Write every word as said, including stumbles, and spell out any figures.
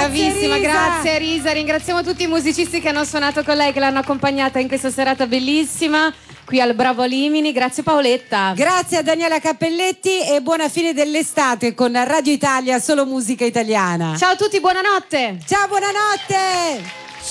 bravissima, Risa. grazie Risa. Ringraziamo tutti i musicisti che hanno suonato con lei, che l'hanno accompagnata in questa serata bellissima qui al Bravo Limini. Grazie Paoletta. Grazie a Daniela Cappelletti e buona fine dell'estate con Radio Italia, solo musica italiana. Ciao a tutti, buonanotte. Ciao, buonanotte.